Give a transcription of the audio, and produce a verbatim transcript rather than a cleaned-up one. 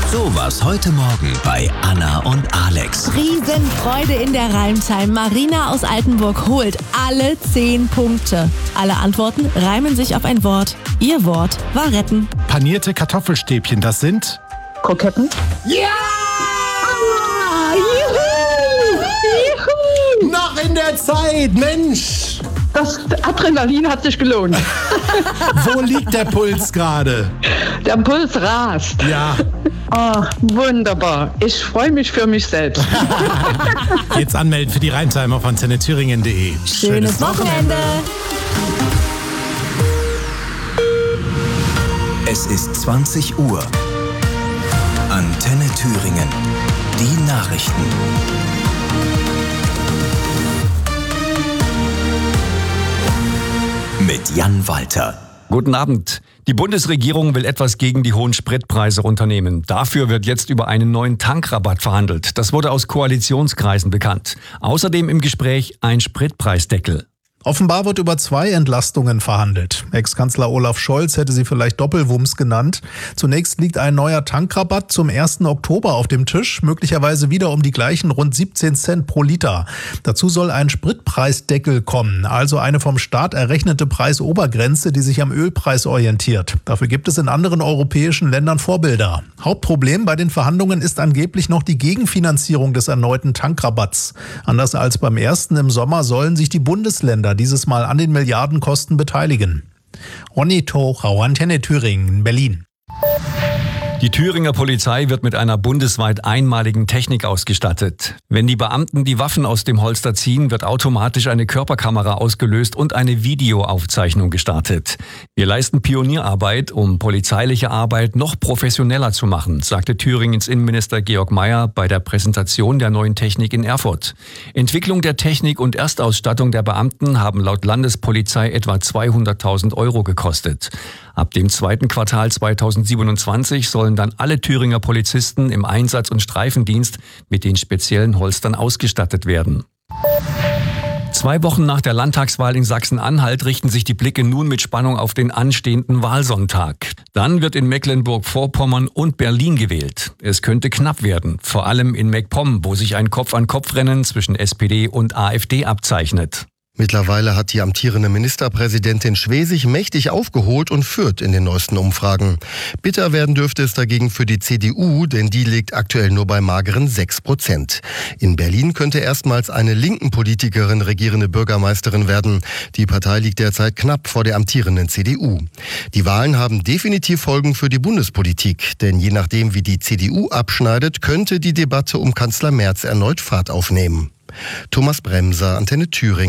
So war's heute Morgen bei Anna und Alex. Riesenfreude in der Reimtime. Marina aus Altenburg holt alle zehn Punkte. Alle Antworten reimen sich auf ein Wort. Ihr Wort war retten. Panierte Kartoffelstäbchen, das sind... Kroketten. Ja! Juhu! Juhu! Noch in der Zeit, Mensch! Das Adrenalin hat sich gelohnt. Wo liegt der Puls gerade? Der Puls rast. Ja. Oh, wunderbar. Ich freue mich für mich selbst. Jetzt anmelden für die Reimtime auf antenne thüringen punkt de. Schönes Wochenende. Es ist zwanzig Uhr. Antenne Thüringen. Die Nachrichten. Mit Jan Walter. Guten Abend. Die Bundesregierung will etwas gegen die hohen Spritpreise unternehmen. Dafür wird jetzt über einen neuen Tankrabatt verhandelt. Das wurde aus Koalitionskreisen bekannt. Außerdem im Gespräch ein Spritpreisdeckel. Offenbar wird über zwei Entlastungen verhandelt. Ex-Kanzler Olaf Scholz hätte sie vielleicht Doppelwumms genannt. Zunächst liegt ein neuer Tankrabatt zum ersten Oktober auf dem Tisch, möglicherweise wieder um die gleichen rund siebzehn Cent pro Liter. Dazu soll ein Spritpreisdeckel kommen, also eine vom Staat errechnete Preisobergrenze, die sich am Ölpreis orientiert. Dafür gibt es in anderen europäischen Ländern Vorbilder. Hauptproblem bei den Verhandlungen ist angeblich noch die Gegenfinanzierung des erneuten Tankrabatts. Anders als beim ersten im Sommer sollen sich die Bundesländer dieses Mal an den Milliardenkosten beteiligen. Ronny Tochau, Antenne Thüringen, Berlin. Die Thüringer Polizei wird mit einer bundesweit einmaligen Technik ausgestattet. Wenn die Beamten die Waffen aus dem Holster ziehen, wird automatisch eine Körperkamera ausgelöst und eine Videoaufzeichnung gestartet. Wir leisten Pionierarbeit, um polizeiliche Arbeit noch professioneller zu machen, sagte Thüringens Innenminister Georg Mayer bei der Präsentation der neuen Technik in Erfurt. Entwicklung der Technik und Erstausstattung der Beamten haben laut Landespolizei etwa zweihunderttausend Euro gekostet. Ab dem zweiten Quartal zweitausendsiebenundzwanzig sollen dann alle Thüringer Polizisten im Einsatz- und Streifendienst mit den speziellen Holstern ausgestattet werden. Zwei Wochen nach der Landtagswahl in Sachsen-Anhalt richten sich die Blicke nun mit Spannung auf den anstehenden Wahlsonntag. Dann wird in Mecklenburg-Vorpommern und Berlin gewählt. Es könnte knapp werden, vor allem in MacPom, wo sich ein Kopf-an-Kopf-Rennen zwischen S P D und AfD abzeichnet. Mittlerweile hat die amtierende Ministerpräsidentin Schwesig mächtig aufgeholt und führt in den neuesten Umfragen. Bitter werden dürfte es dagegen für die C D U, denn die liegt aktuell nur bei mageren sechs Prozent. In Berlin könnte erstmals eine linken Politikerin regierende Bürgermeisterin werden. Die Partei liegt derzeit knapp vor der amtierenden C D U. Die Wahlen haben definitiv Folgen für die Bundespolitik, denn je nachdem, wie die C D U abschneidet, könnte die Debatte um Kanzler Merz erneut Fahrt aufnehmen. Thomas Bremser, Antenne Thüringen.